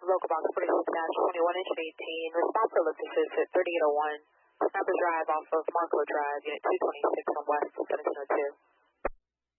local box 46-21 inch 18, response to lift assist at 3801, Snapper Drive off of Marco Drive, unit 226 on West 1702.